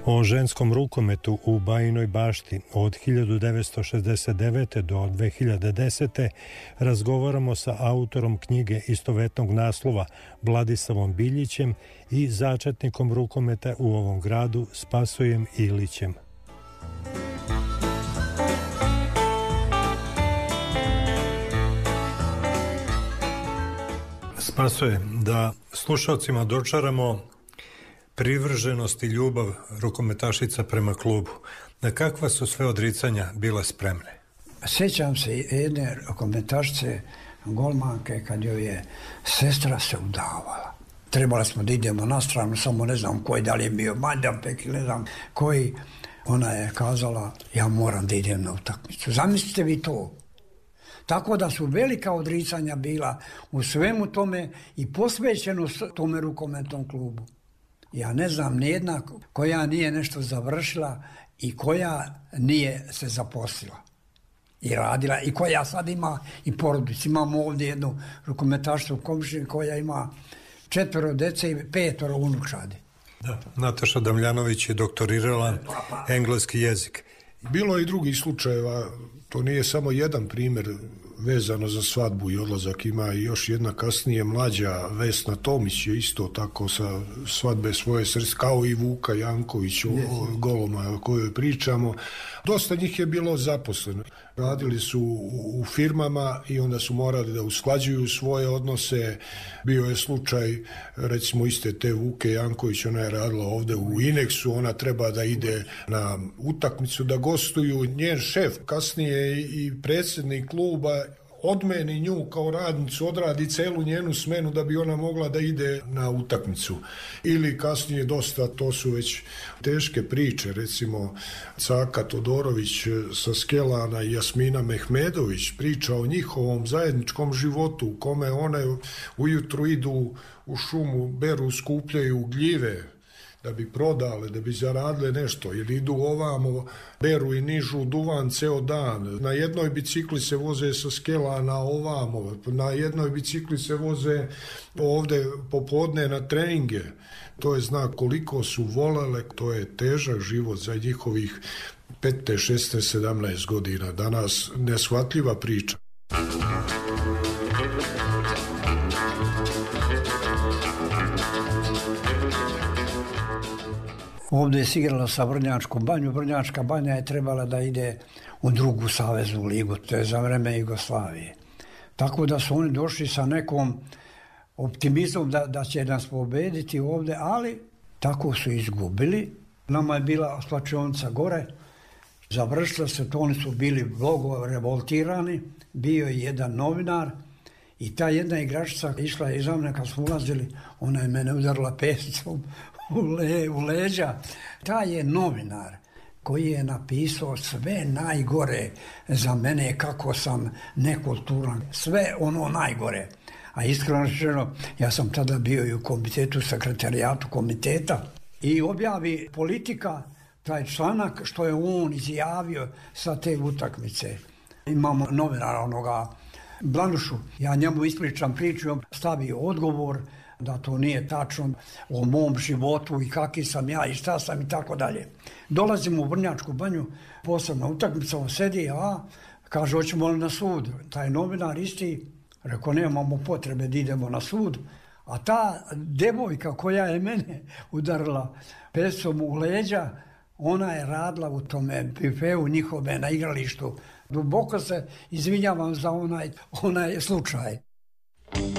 O ženskom rukometu u Bajinoj Bašti od 1969. do 2010. razgovaramo sa autorom knjige istovetnog naslova Vladislavom Biljićem i začetnikom rukometa u ovom gradu Spasojem Ilićem. Spasoje, da slušalcima dočaramo privrženost i ljubav rukometašica prema klubu. Na kakva su sve odricanja bila spremne? Sjećam se jedne rukometašice, golmanke, kad joj je sestra se udavala. Trebali smo da idemo na stranu, samo ne znam koji, da li je bio Mađarpek ili ne znam koji. Ona je kazala, ja moram da idem na utakmicu. Zamislite vi to. Tako da su velika odricanja bila u svemu tome i posvećenost tome rukometnom klubu. Ja ne znam nijedna koja nije nešto završila i koja nije se zaposlila i radila i koja sad ima i porodicu. Imamo ovdje jednu rukometašicu u komšiji koja ima 4 dece i 5 unučadi. Da, Nataša Damljanović je doktorirala engleski jezik. Bilo je i drugih slučajeva, to nije samo jedan primjer vezano za svadbu i odlazak. Ima i još jedna kasnije mlađa, Vesna Tomić je isto tako sa svadbe svoje srce, kao i Vuka Janković goloma o kojoj pričamo. Dosta njih je bilo zaposleno. Radili su u firmama i onda su morali da usklađuju svoje odnose. Bio je slučaj, recimo iste te Vuke Janković, ona je radila ovde u Inexu, ona treba da ide na utakmicu, da gostuju. Njen šef, kasnije i predsjednik kluba, odmeni nju kao radnicu, odradi celu njenu smenu da bi ona mogla da ide na utakmicu. Ili kasnije dosta, to su već teške priče, recimo Caka Todorović sa Skelana i Jasmina Mehmedović priča o njihovom zajedničkom životu u kome one ujutru idu u šumu, beru, skupljaju gljive da bi prodale, da bi zaradile nešto, jer idu ovamo, beru i nižu duvan ceo dan. Na jednoj bicikli se voze sa Skelana ovamo, na jednoj bicikli se voze ovde popodne na treninge. To je znak koliko su volele, to je težak život za njihovih 15, 16, 17 godina. Danas neshvatljiva priča. Ovdje je igrala sa Vrnjačkom banju. Vrnjačka banja je trebala da ide u drugu saveznu ligu, to je za vreme Jugoslavije. Tako da su oni došli sa nekom optimizmom da će nas pobediti ovdje, ali tako su izgubili. Nama je bila slačionica gore, završila se to, oni su bili mnogo revoltirani, bio je jedan novinar i ta jedna igračica išla je iza mene kad smo ulazili, ona je mene udarila pesicom u leđa. Taj je novinar koji je napisao sve najgore za mene, kako sam nekulturan, sve ono najgore. A iskreno rečeno, ja sam tada bio i u komitetu, sekretarijatu komiteta i objavi Politika taj članak što je on izjavio sa te utakmice. Imamo novinara onoga Blanušu, ja njemu ispričam priču, on stavi odgovor da to nije tačno o mom životu i kakvi sam ja i šta sam i tako dalje. Dolazimo u Vrnjačku banju, posebna utakmica, on sedi, kaže, hoćemo li na sud? Taj novinar isti, rekao, nemamo potrebe da idemo na sud, a ta devojka koja je mene udarila pesom u leđa, ona je radila u tome bifeu njihove na igralištu. Duboko se izvinjavam za onaj slučaj.